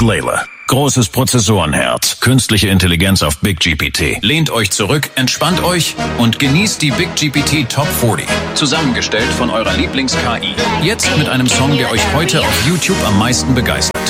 Big Layla. Großes Prozessorenherz, künstliche Intelligenz auf Big GPT. Lehnt euch zurück, entspannt euch und genießt die Big GPT Top 40. Zusammengestellt von eurer Lieblings-KI. Jetzt mit einem Song, der euch heute auf YouTube am meisten begeistert.